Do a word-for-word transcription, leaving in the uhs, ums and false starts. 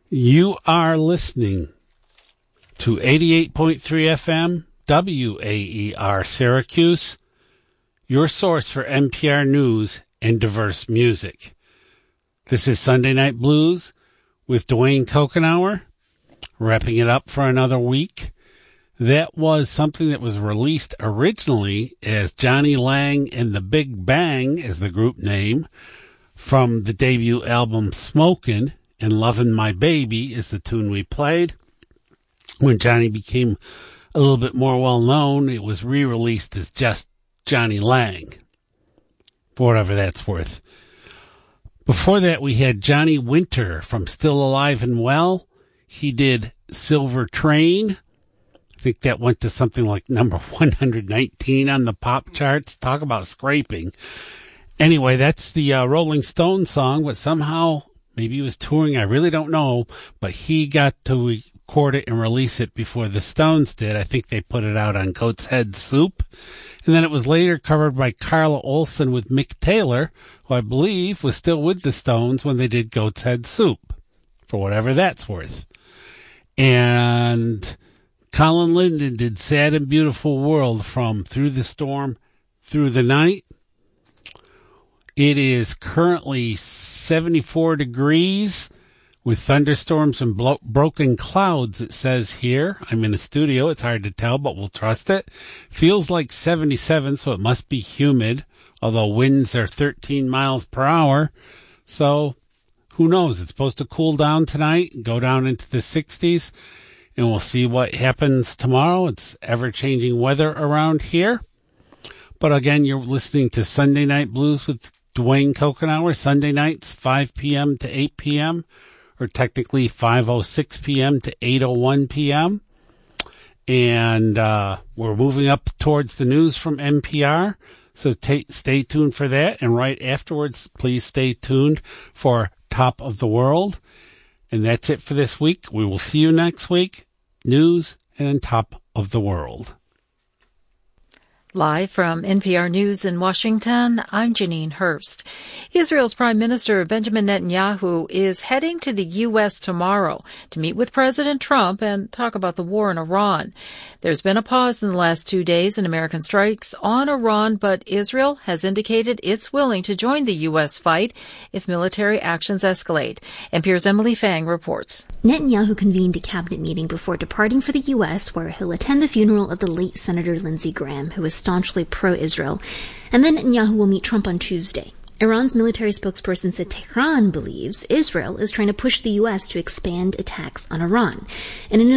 You are listening to eighty-eight point three F M, W A E R Syracuse, your source for N P R news and diverse music. This is Sunday Night Blues with Dwayne Kokenauer, wrapping it up for another week. That was something that was released originally as Johnny Lang and the Big Bang as the group name from the debut album Smokin', and Lovin' My Baby is the tune we played. When Johnny became a little bit more well-known, it was re-released as just Johnny Lang, for whatever that's worth. Before that, we had Johnny Winter from Still Alive and Well. He did Silver Train. I think that went to something like number one hundred nineteen on the pop charts. Talk about scraping. Anyway, that's the uh, Rolling Stones song, but somehow, maybe he was touring, I really don't know, but he got to record it and release it before the Stones did. I think they put it out on Goat's Head Soup. And then it was later covered by Carla Olson with Mick Taylor, who I believe was still with the Stones when they did Goat's Head Soup, for whatever that's worth. And Colin Linden did Sad and Beautiful World from Through the Storm, Through the Night. It is currently seventy-four degrees with thunderstorms and blo- broken clouds, it says here. I'm in a studio. It's hard to tell, but we'll trust it. Feels like seventy-seven, so it must be humid, although winds are thirteen miles per hour. So who knows? It's supposed to cool down tonight, go down into the sixties, and we'll see what happens tomorrow. It's ever-changing weather around here. But again, you're listening to Sunday Night Blues with Dwayne Kokenauer, Sunday nights, five p.m. to eight p.m., or technically five oh six p.m. to eight oh one p.m. And uh, we're moving up towards the news from N P R, so t- stay tuned for that. And right afterwards, please stay tuned for Top of the World. And that's it for this week. We will see you next week. News and Top of the World. Live from N P R News in Washington, I'm Janine Hurst. Israel's Prime Minister Benjamin Netanyahu is heading to the U S tomorrow to meet with President Trump and talk about the war in Iran. There's been a pause in the last two days in American strikes on Iran, but Israel has indicated it's willing to join the U S fight if military actions escalate. N P R's Emily Fang reports. Netanyahu convened a cabinet meeting before departing for the U S, where he'll attend the funeral of the late Senator Lindsey Graham, who was staunchly pro-Israel. And then Netanyahu will meet Trump on Tuesday. Iran's military spokesperson said Tehran believes Israel is trying to push the U S to expand attacks on Iran. And in a